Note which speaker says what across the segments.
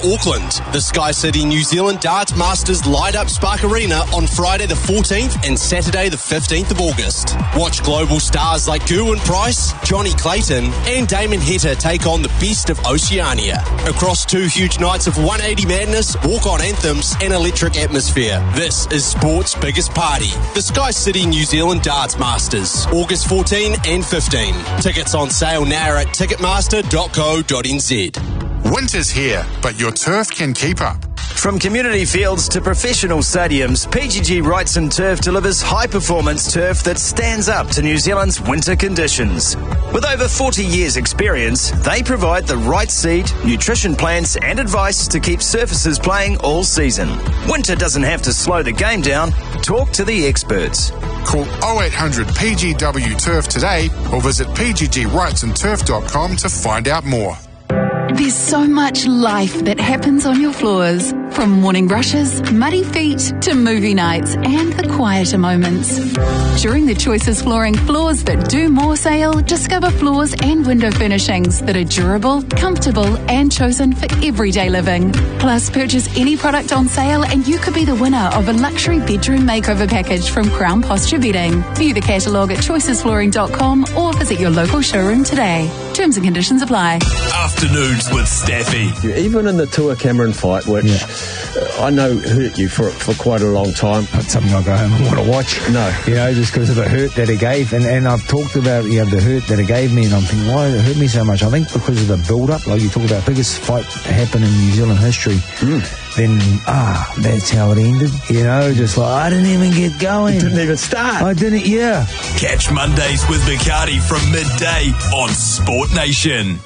Speaker 1: Auckland. The Sky City New Zealand Darts Masters light up Spark Arena on Friday the 14th and Saturday the 15th of August. Watch global stars like Gerwyn Price, Johnny Clayton and Damon Heta take on the best of Oceania. Across 2 huge nights of 180 madness, walk-on anthems and electric atmosphere. This is sport's biggest party. The Sky City New Zealand Darts Masters, August 14 and 15. Tickets on sale now at ticketmaster.co.nz.
Speaker 2: Winter's here, but your turf can keep up.
Speaker 3: From community fields to professional stadiums, PGG Wrightson Turf delivers high-performance turf that stands up to New Zealand's winter conditions. With over 40 years' experience, they provide the right seed, nutrition plans and advice to keep surfaces playing all season. Winter doesn't have to slow the game down. Talk to the experts.
Speaker 2: Call 0800 PGW Turf today or visit pggwrightsonturf.com to find out more.
Speaker 4: There's so much life that happens on your floors. From morning brushes, muddy feet, to movie nights and the quieter moments. During the Choices Flooring Floors That Do More sale, discover floors and window furnishings that are durable, comfortable and chosen for everyday living. Plus, purchase any product on sale and you could be the winner of a luxury bedroom makeover package from Crown Posture Bedding. View the catalogue at choicesflooring.com or visit your local showroom today. Terms and conditions apply.
Speaker 5: Afternoons with Staffy.
Speaker 6: Even in the Tua Cameron fight, which I know hurt you for quite a long time.
Speaker 7: Not something I go home and want to watch.
Speaker 6: No.
Speaker 7: Just because of the hurt that it gave. And I've talked about, the hurt that it gave me, and I'm thinking, why did it hurt me so much? I think because of the build-up, like you talk about, biggest fight happened in New Zealand history. Then, that's how it ended. Just like, I didn't even get going.
Speaker 6: Didn't even start.
Speaker 7: I didn't,
Speaker 5: Catch Mondays with Bacardi from midday on Sport Nation.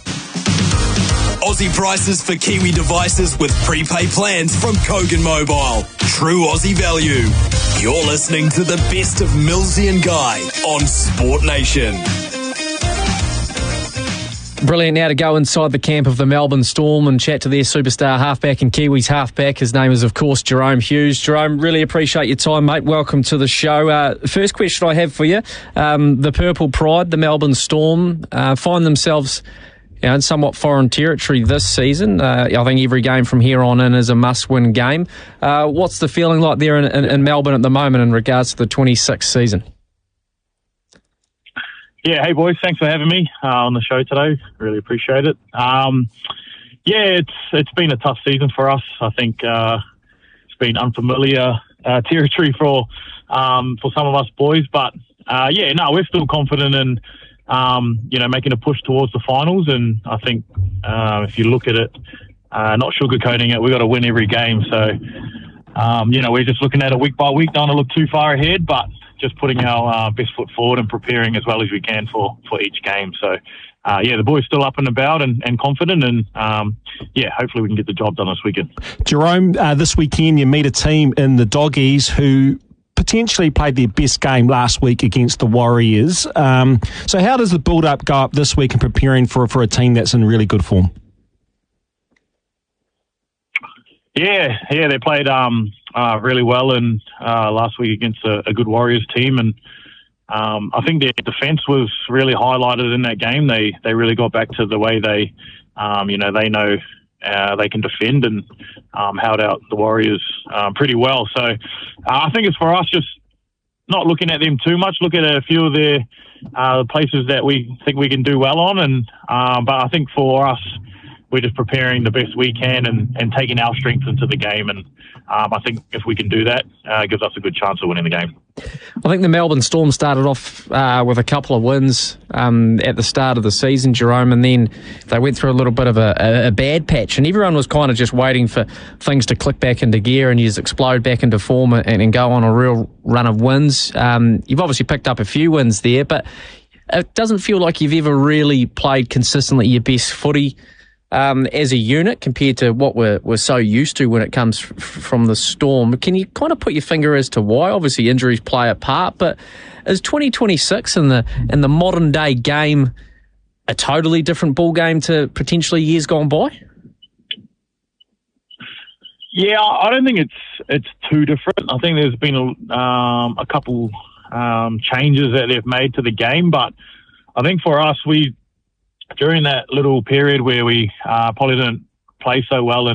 Speaker 5: Aussie prices for Kiwi devices with prepaid plans from Kogan Mobile. True Aussie value. You're listening to the best of Millsy and Guy on Sport Nation.
Speaker 8: Brilliant. Now to go inside the camp of the Melbourne Storm and chat to their superstar halfback and Kiwis halfback. His name is, of course, Jahrome Hughes. Jahrome, really appreciate your time, mate. Welcome to the show. First question I have for you. The Purple Pride, the Melbourne Storm, find themselves in somewhat foreign territory this season. I think every game from here on in is a must-win game. What's the feeling like there in Melbourne at the moment in regards to the 26th season?
Speaker 9: Yeah, hey boys, thanks for having me on the show today. Really appreciate it. It's been a tough season for us. I think it's been unfamiliar territory for some of us boys, but we're still confident in making a push towards the finals. And I think if you look at it, not sugarcoating it, we've got to win every game. So we're just looking at it week by week. Don't want to look too far ahead, but just putting our best foot forward and preparing as well as we can for each game. So, the boys still up and about and confident, and hopefully we can get the job done this weekend.
Speaker 10: Jahrome, this weekend you meet a team in the Doggies who potentially played their best game last week against the Warriors. So how does the build-up go up this week in preparing for a team that's in really good form?
Speaker 9: Yeah, they played really well in last week against a good Warriors team, and I think their defence was really highlighted in that game. They really got back to the way they know they can defend and held out the Warriors pretty well. So I think it's for us just not looking at them too much, look at a few of their places that we think we can do well on, and but I think for us, we're just preparing the best we can and taking our strengths into the game. And I think if we can do that, it gives us a good chance of winning the game.
Speaker 8: I think the Melbourne Storm started off with a couple of wins at the start of the season, Jahrome, and then they went through a little bit of a bad patch, and everyone was kind of just waiting for things to click back into gear and you just explode back into form and go on a real run of wins. You've obviously picked up a few wins there, but it doesn't feel like you've ever really played consistently your best footy as a unit compared to what we're so used to when it comes from the Storm. Can you kind of put your finger as to why? Obviously injuries play a part, but is 2026 in the modern day game a totally different ball game to potentially years gone by?
Speaker 9: Yeah, I don't think it's too different. I think there's been a couple changes that they've made to the game, but I think for us, during that little period where we probably didn't play so well